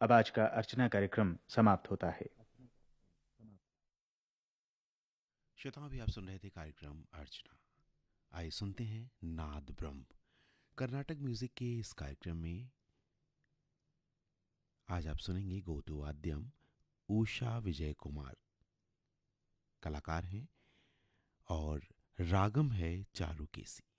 अब आज का अर्चना कार्यक्रम समाप्त होता है। श्रोताओं, अभी आप सुन रहे थे कार्यक्रम अर्चना। आइए सुनते हैं नाद ब्रह्म। कर्नाटक म्यूजिक के इस कार्यक्रम में आज आप सुनेंगे गोटू वाद्यम। उषा विजय कुमार कलाकार हैं और रागम है चारुकेसी।